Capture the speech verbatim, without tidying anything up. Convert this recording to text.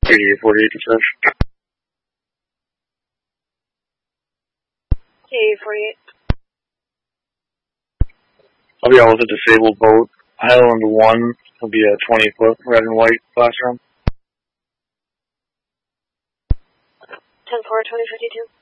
eighty-eight forty-eight to search. eighty-eight forty-eight. I'll be out with a disabled boat. Highland one will be a twenty foot red and white classroom. ten four, twenty fifty-two.